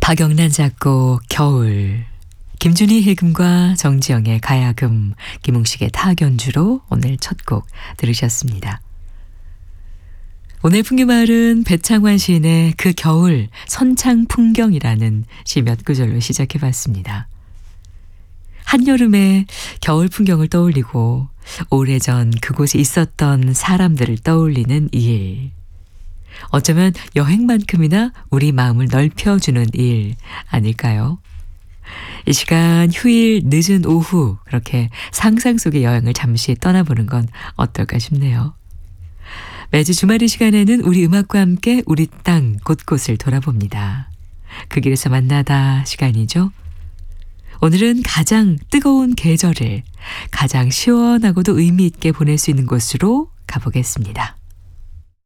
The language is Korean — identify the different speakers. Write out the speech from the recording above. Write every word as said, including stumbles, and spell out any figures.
Speaker 1: 박영란 작곡 겨울, 김준희 해금과 정지영의 가야금, 김웅식의 타견주로 오늘 첫 곡 들으셨습니다. 오늘 풍류마을은 배창환 시인의 그 겨울 선창풍경이라는 시 몇 구절로 시작해봤습니다. 한여름의 겨울 풍경을 떠올리고 오래전 그곳에 있었던 사람들을 떠올리는 이 일. 어쩌면 여행만큼이나 우리 마음을 넓혀주는 일 아닐까요? 이 시간 휴일 늦은 오후 그렇게 상상 속의 여행을 잠시 떠나보는 건 어떨까 싶네요. 매주 주말 이 시간에는 우리 음악과 함께 우리 땅 곳곳을 돌아봅니다. 그 길에서 만나다 시간이죠. 오늘은 가장 뜨거운 계절을 가장 시원하고도 의미 있게 보낼 수 있는 곳으로 가보겠습니다.